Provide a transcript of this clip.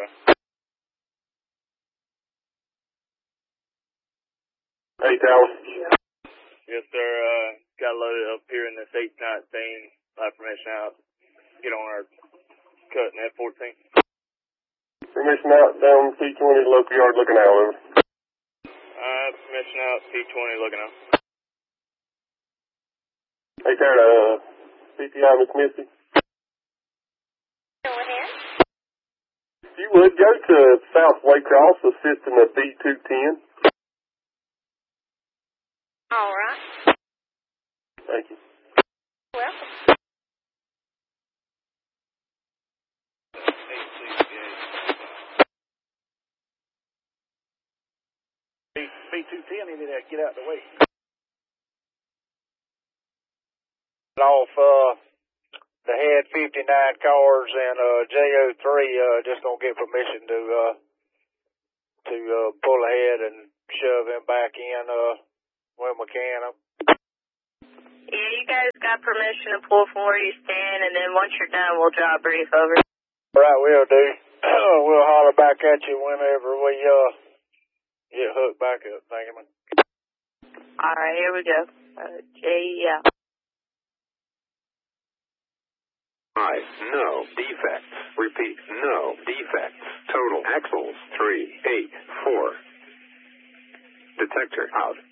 Okay. Hey, Tower. Yes, sir. Got loaded up here in this 819. Live permission out. Get on our cut in F14. Permission out down T20 local yard looking out, over. Permission out T20 looking out. Hey, Tara, CPI, Miss Missy. Go ahead. If you would, go to South Waycross, assisting the B210. All right. Thank you. Welcome. B210, you need to get out of the way. Off the head 59 cars and JO3 just gonna get permission to pull ahead and shove him back in when we can. Yeah, you guys got permission to pull from where you stand, and then once you're done, we'll draw a brief over. All right, we'll do. We'll holler back at you whenever we get hooked back up. Thank you, man. All right, here we go. J. No defects. Repeat, no defects. Total axles 384. Detector out.